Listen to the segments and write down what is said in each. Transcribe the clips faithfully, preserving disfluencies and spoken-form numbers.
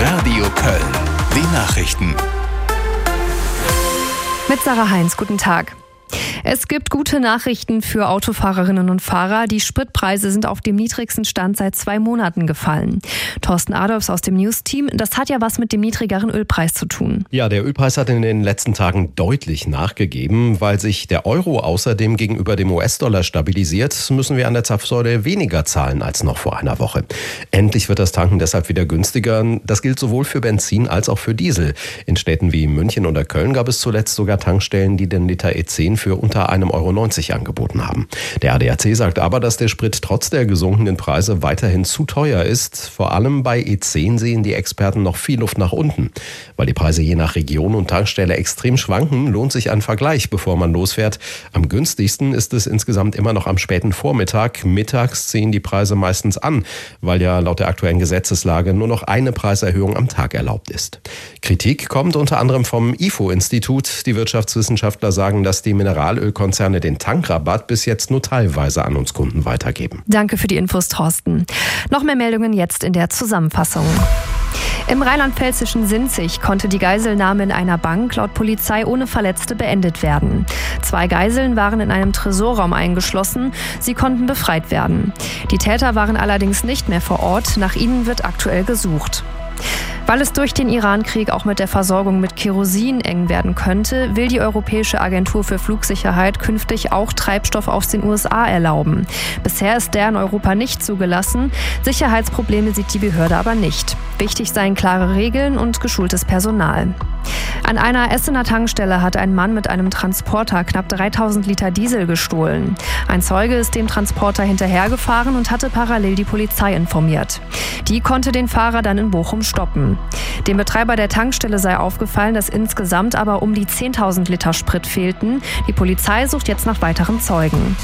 Radio Köln. Die Nachrichten. Mit Sarah Heinz, guten Tag. Es gibt gute Nachrichten für Autofahrerinnen und Fahrer. Die Spritpreise sind auf dem niedrigsten Stand seit zwei Monaten gefallen. Thorsten Adolfs aus dem News-Team, das hat ja was mit dem niedrigeren Ölpreis zu tun. Ja, der Ölpreis hat in den letzten Tagen deutlich nachgegeben. Weil sich der Euro außerdem gegenüber dem U S-Dollar stabilisiert, müssen wir an der Zapfsäule weniger zahlen als noch vor einer Woche. Endlich wird das Tanken deshalb wieder günstiger. Das gilt sowohl für Benzin als auch für Diesel. In Städten wie München oder Köln gab es zuletzt sogar Tankstellen, die den Liter E zehn für unter einem Euro neunzig angeboten haben. Der A D A C sagt aber, dass der Sprit trotz der gesunkenen Preise weiterhin zu teuer ist. Vor allem bei E zehn sehen die Experten noch viel Luft nach unten. Weil die Preise je nach Region und Tankstelle extrem schwanken, lohnt sich ein Vergleich, bevor man losfährt. Am günstigsten ist es insgesamt immer noch am späten Vormittag. Mittags ziehen die Preise meistens an, weil ja laut der aktuellen Gesetzeslage nur noch eine Preiserhöhung am Tag erlaubt ist. Kritik kommt unter anderem vom I F O-Institut. Die Wirtschaftswissenschaftler sagen, dass die Mineralölkonzerne den Tankrabatt bis jetzt nur teilweise an uns Kunden weitergeben. Danke für die Infos, Thorsten. Noch mehr Meldungen jetzt in der Zusammenfassung. Im rheinland-pfälzischen Sinzig konnte die Geiselnahme in einer Bank laut Polizei ohne Verletzte beendet werden. Zwei Geiseln waren in einem Tresorraum eingeschlossen. Sie konnten befreit werden. Die Täter waren allerdings nicht mehr vor Ort. Nach ihnen wird aktuell gesucht. Weil es durch den Iran-Krieg auch mit der Versorgung mit Kerosin eng werden könnte, will die Europäische Agentur für Flugsicherheit künftig auch Treibstoff aus den U S A erlauben. Bisher ist der in Europa nicht zugelassen. Sicherheitsprobleme sieht die Behörde aber nicht. Wichtig seien klare Regeln und geschultes Personal. An einer Essener Tankstelle hat ein Mann mit einem Transporter knapp dreitausend Liter Diesel gestohlen. Ein Zeuge ist dem Transporter hinterhergefahren und hatte parallel die Polizei informiert. Die konnte den Fahrer dann in Bochum stoppen. Dem Betreiber der Tankstelle sei aufgefallen, dass insgesamt aber um die zehntausend Liter Sprit fehlten. Die Polizei sucht jetzt nach weiteren Zeugen.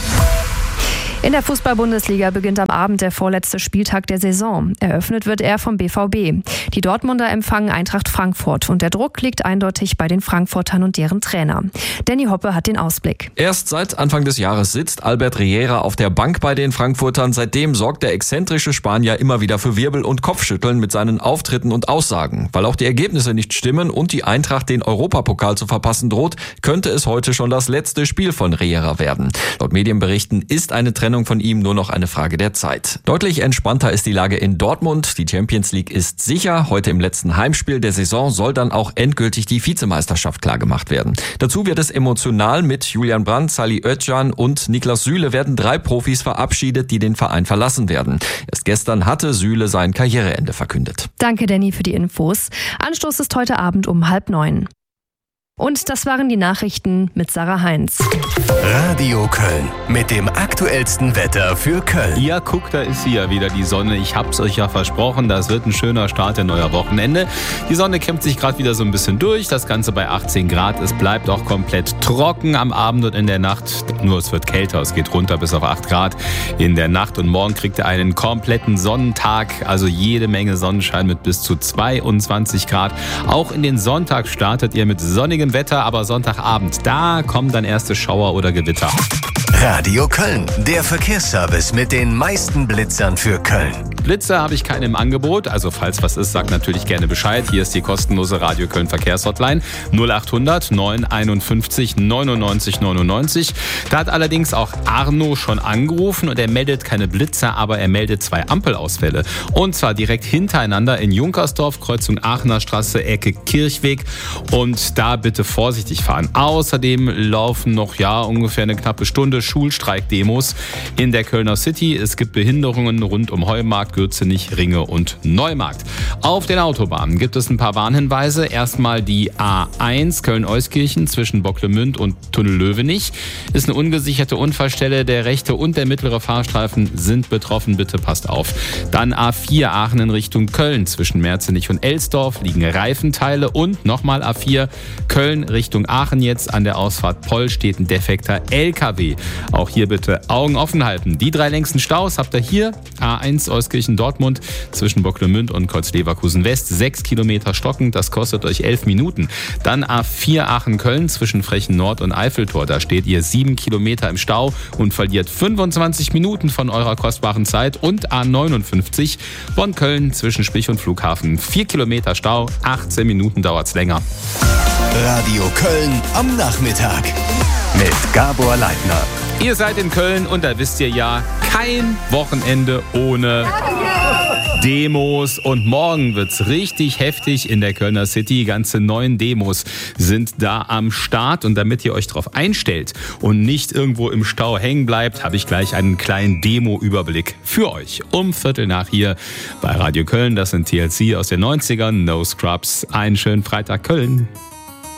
In der Fußball-Bundesliga beginnt am Abend der vorletzte Spieltag der Saison. Eröffnet wird er vom B V B. Die Dortmunder empfangen Eintracht Frankfurt und der Druck liegt eindeutig bei den Frankfurtern und deren Trainer. Danny Hoppe hat den Ausblick. Erst seit Anfang des Jahres sitzt Albert Riera auf der Bank bei den Frankfurtern. Seitdem sorgt der exzentrische Spanier immer wieder für Wirbel und Kopfschütteln mit seinen Auftritten und Aussagen. Weil auch die Ergebnisse nicht stimmen und die Eintracht den Europapokal zu verpassen droht, könnte es heute schon das letzte Spiel von Riera werden. Laut Medienberichten ist eine Trennung von ihm nur noch eine Frage der Zeit. Deutlich entspannter ist die Lage in Dortmund. Die Champions League ist sicher. Heute im letzten Heimspiel der Saison soll dann auch endgültig die Vizemeisterschaft klargemacht werden. Dazu wird es emotional. Mit Julian Brandt, Salih Özcan und Niklas Süle werden drei Profis verabschiedet, die den Verein verlassen werden. Erst gestern hatte Süle sein Karriereende verkündet. Danke, Danny, für die Infos. Anstoß ist heute Abend um halb neun. Und das waren die Nachrichten mit Sarah Heinz. Radio Köln mit dem aktuellsten Wetter für Köln. Ja, guck, da ist sie ja wieder, die Sonne. Ich hab's euch ja versprochen, das wird ein schöner Start in euer Wochenende. Die Sonne kämpft sich gerade wieder so ein bisschen durch, das Ganze bei achtzehn Grad. Es bleibt auch komplett trocken am Abend und in der Nacht. Nur es wird kälter, es geht runter bis auf acht Grad in der Nacht. Und morgen kriegt ihr einen kompletten Sonnentag, also jede Menge Sonnenschein mit bis zu zweiundzwanzig Grad. Auch in den Sonntag startet ihr mit sonnigem Wetter, aber Sonntagabend, da kommen dann erste Schauer oder Gewitter. Radio Köln, der Verkehrsservice mit den meisten Blitzern für Köln. Blitzer habe ich keine im Angebot, also falls was ist, sagt natürlich gerne Bescheid. Hier ist die kostenlose Radio Köln Verkehrshotline null achthundert neun einundfünfzig neunundneunzig neunundneunzig. Da hat allerdings auch Arno schon angerufen und er meldet keine Blitzer, aber er meldet zwei Ampelausfälle. Und zwar direkt hintereinander in Junkersdorf, Kreuzung Aachener Straße, Ecke Kirchweg. Und da bitte vorsichtig fahren. Außerdem laufen noch ja ungefähr eine knappe Stunde Schulstreik-Demos in der Kölner City. Es gibt Behinderungen rund um Heumarkt, Gürzenich, Ringe und Neumarkt. Auf den Autobahnen gibt es ein paar Warnhinweise. Erstmal die A eins Köln-Euskirchen zwischen Bocklemünd und Tunnel-Löwenich. Ist eine ungesicherte Unfallstelle. Der rechte und der mittlere Fahrstreifen sind betroffen. Bitte passt auf. Dann A vier Aachen in Richtung Köln zwischen Merzenich und Elsdorf liegen Reifenteile. Und nochmal A vier Köln Richtung Aachen jetzt. An der Ausfahrt Poll steht ein defekter L K W. Auch hier bitte Augen offen halten. Die drei längsten Staus habt ihr hier. A eins Euskirchen Gelsenkirchen-Dortmund zwischen Bocklemünd und Kreuz-Leverkusen West. Sechs Kilometer stockend, das kostet euch elf Minuten. Dann A vier Aachen-Köln zwischen Frechen Nord und Eiffeltor. Da steht ihr sieben Kilometer im Stau und verliert fünfundzwanzig Minuten von eurer kostbaren Zeit. Und A neunundfünfzig Bonn-Köln zwischen Spich und Flughafen. Vier Kilometer Stau, achtzehn Minuten dauert's länger. Radio Köln am Nachmittag mit Gabor Leitner. Ihr seid in Köln und da wisst ihr ja, kein Wochenende ohne Demos. Und morgen wird's richtig heftig in der Kölner City. Ganze neun Demos sind da am Start. Und damit ihr euch darauf einstellt und nicht irgendwo im Stau hängen bleibt, habe ich gleich einen kleinen Demo-Überblick für euch. Um Viertel nach hier bei Radio Köln. Das sind T L C aus den neunzigern. No Scrubs. Einen schönen Freitag Köln.